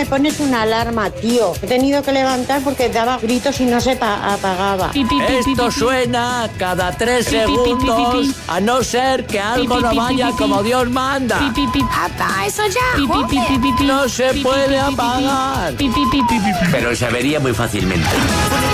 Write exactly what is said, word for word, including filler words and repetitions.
pones una alarma, tío? He tenido que levantar porque daba gritos y no se pa- apagaba. Esto suena cada tres segundos, a no ser que algo no vaya como Dios manda. ¡Apa, eso ya! ¡Joder! No se puede apagar. Pero se avería muy fácilmente.